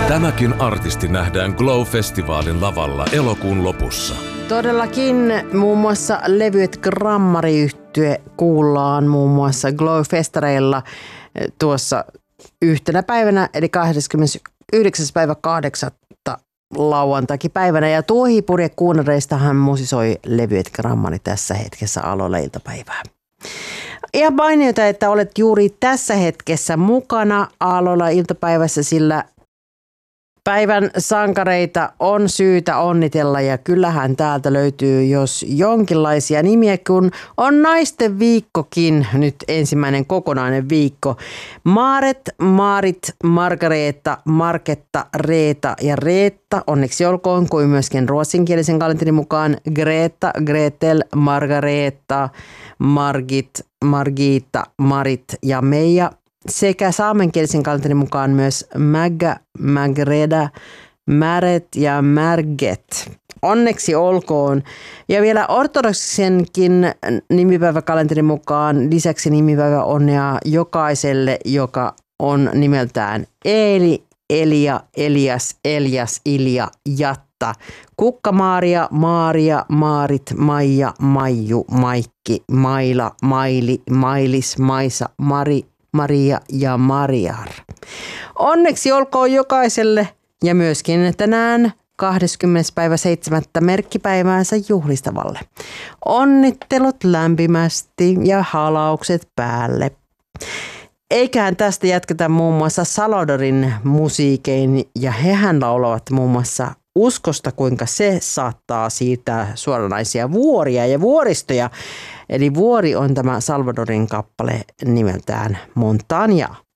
Tämäkin artisti nähdään Glow-festivaalin lavalla elokuun lopussa. Todellakin muun muassa levyet Grammari-yhtye kuullaan muun muassa Glow-festareilla tuossa yhtenä päivänä, eli 29.8. lauantaipäivänä. Ja Tuohi purjekuunareistahan musisoi levyet Grammari tässä hetkessä Aloilla iltapäivää. Ja mainiota, että olet juuri tässä hetkessä mukana Aloilla iltapäivässä, sillä päivän sankareita on syytä onnitella ja kyllähän täältä löytyy jos jonkinlaisia nimiä, kun on naisten viikkokin, nyt ensimmäinen kokonainen viikko. Maaret, Maarit, Margareetta, Marketta, Reeta ja Reetta, onneksi olkoon, kuin myöskin ruotsinkielisen kalenterin mukaan Greta, Gretel, Margareetta, Margit, Margiita, Marit ja Meija. Sekä saamenkielisen kalenterin mukaan myös Magga, Magreda, Märet ja Märget. Onneksi olkoon. Ja vielä ortodoksenkin nimipäiväkalenterin mukaan lisäksi nimipäivä onnea jokaiselle, joka on nimeltään Eeli, Elia, Elias, Eljas, Ilja, Jatta, Kukka-Maaria, Maaria, Maarit, Maija, Maiju, Maikki, Maila, Maili, Mailis, Maisa, Mari, Maria ja Mariar. Onneksi olkoon jokaiselle ja myöskin tänään 20.7. merkkipäiväänsä juhlistavalle. Onnittelut lämpimästi ja halaukset päälle. Eiköhän tästä jatketa muun muassa Saladorin musiikein ja hehän laulavat muun muassa uskosta, kuinka se saattaa siirtää suoranaisia vuoria ja vuoristoja. Eli vuori on tämä Salvadorin kappale nimeltään Montaña.